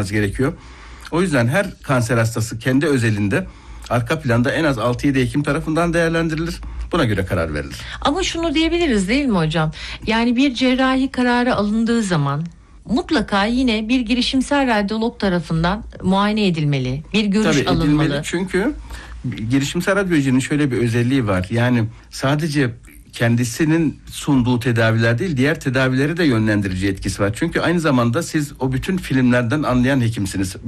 yapmanız gerekiyor. O yüzden her kanser hastası kendi özelinde arka planda en az 6-7 hekim tarafından değerlendirilir. Buna göre karar verilir. Ama şunu diyebiliriz değil mi hocam? Yani bir cerrahi kararı alındığı zaman mutlaka yine bir girişimsel radyolog tarafından muayene edilmeli. Bir görüş Tabii alınmalı. edilmeli, çünkü girişimsel radyolojinin şöyle bir özelliği var. Yani sadece kendisinin sunduğu tedaviler değil, diğer tedavileri de yönlendirici etkisi var. Çünkü aynı zamanda siz o bütün filmlerden anlayan hekimsiniz.